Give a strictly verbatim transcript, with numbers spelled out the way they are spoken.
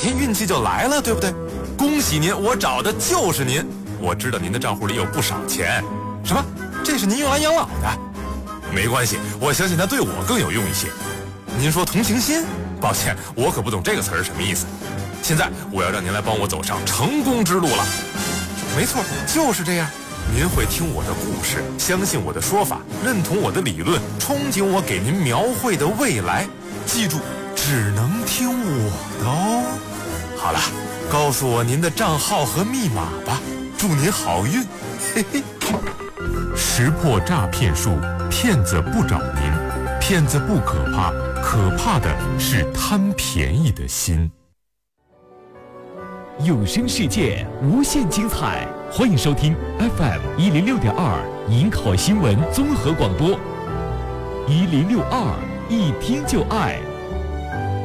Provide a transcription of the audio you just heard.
天运气就来了，对不对？恭喜您，我找的就是您。我知道您的账户里有不少钱。什么？这是您用来养老的？没关系，我相信它对我更有用一些。您说同情心？抱歉，我可不懂这个词儿什么意思。现在我要让您来帮我走上成功之路了。没错，就是这样。您会听我的故事，相信我的说法，认同我的理论，憧憬我给您描绘的未来。记住，只能听我的哦。好了，告诉我您的账号和密码吧，祝您好运。嘿嘿。 识破诈骗术，骗子不找您，骗子不可怕，可怕的是贪便宜的心。 有声世界无限精彩，欢迎收听 F M 一零六点二营口新闻综合广播，一零六二一听就爱。